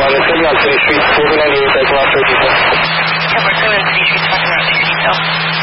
the city on City Street, moving 98, taking off 30 detail. Cover 7 City Street, talking about 6 detail.